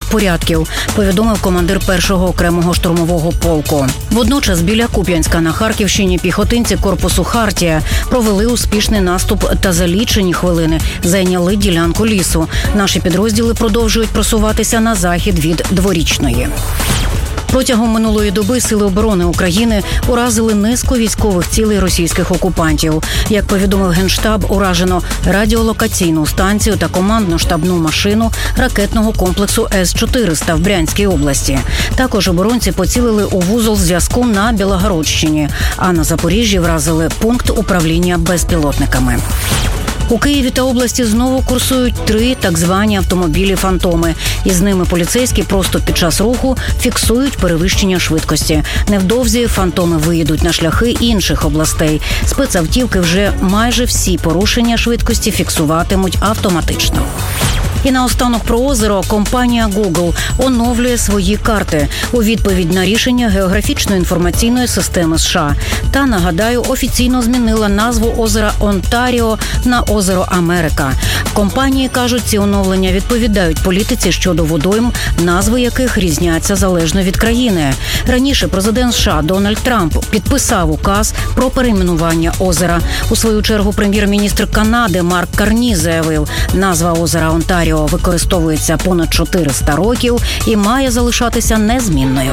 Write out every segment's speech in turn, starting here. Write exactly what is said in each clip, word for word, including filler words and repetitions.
порядків, повідомив командир першого окремого штурмового полку. Водночас біля Куп'янська на Харківщині піхотинці корпусу «Хартія» провели успішний наступ та за лічені хвилини зайняли ділянку лісу. Наші підрозділи продовжують просуватися на захід від Дворічної. Протягом минулої доби Сили оборони України уразили низку військових цілей російських окупантів. Як повідомив Генштаб, уражено радіолокаційну станцію та командно-штабну машину ракетного комплексу С чотириста в Брянській області. Також оборонці поцілили у вузол зв'язку на Білогородщині, а на Запоріжжі вразили пункт управління безпілотниками. У Києві та області знову курсують три так звані автомобілі «Фантоми». Із ними поліцейські просто під час руху фіксують перевищення швидкості. Невдовзі «Фантоми» виїдуть на шляхи інших областей. Спецавтівки вже майже всі порушення швидкості фіксуватимуть автоматично. І наостанок про озеро. Компанія Google оновлює свої карти у відповідь на рішення географічної інформаційної системи США. Та, нагадаю, офіційно змінила назву озера Онтаріо на озеро Америка. Компанії кажуть, ці оновлення відповідають політиці щодо водойм, назви яких різняться залежно від країни. Раніше президент США Дональд Трамп підписав указ про перейменування озера. У свою чергу прем'єр-міністр Канади Марк Карні заявив, назва озера Онтаріо використовується понад чотириста років і має залишатися незмінною.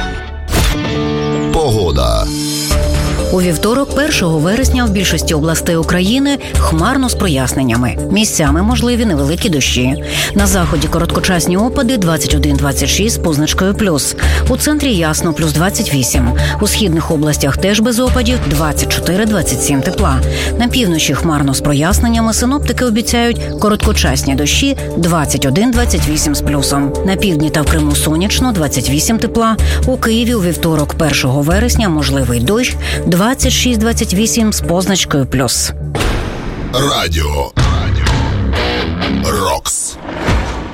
Погода. У вівторок, першого вересня, в більшості областей України хмарно з проясненнями. Місцями можливі невеликі дощі. На заході короткочасні опади двадцять один - двадцять шість з позначкою плюс. У центрі ясно плюс двадцять вісім. У східних областях теж без опадів двадцять чотири - двадцять сім тепла. На півночі хмарно з проясненнями, синоптики обіцяють короткочасні дощі двадцять один - двадцять вісім з плюсом. На півдні та в Криму сонячно двадцять вісім тепла. У Києві у вівторок, першого вересня, можливий дощ двадцять шість - двадцять вісім з позначкою плюс. Радіо. Рокс.